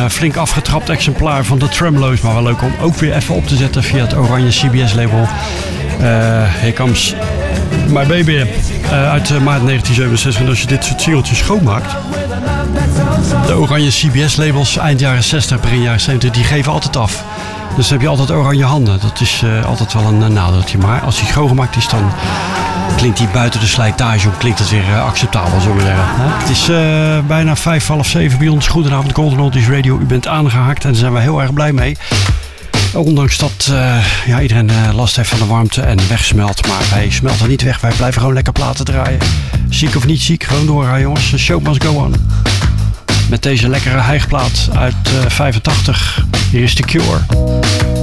flink afgetrapt exemplaar van de Tremolo's. Maar wel leuk om ook weer even op te zetten via het oranje CBS label. Here Comes My Baby uit maart 1967. En als je dit soort singeltjes schoonmaakt... De oranje CBS labels eind jaren 60, begin jaren 70, die geven altijd af. Dus dan heb je altijd oranje handen. Dat is altijd wel een nadeeltje. Maar als die schoongemaakt is, dan klinkt die buiten de slijtage om, klinkt het weer acceptabel, zullen we zeggen. Het is bijna 6:55 bij ons. Goedenavond, Golden Oldies Radio. U bent aangehaakt en daar zijn we heel erg blij mee. Ondanks dat iedereen last heeft van de warmte en wegsmelt. Maar wij smelten niet weg. Wij blijven gewoon lekker platen draaien. Ziek of niet ziek, gewoon doorgaan jongens. The show must go on. Met deze lekkere hijgplaat uit 85. Hier is The Cure.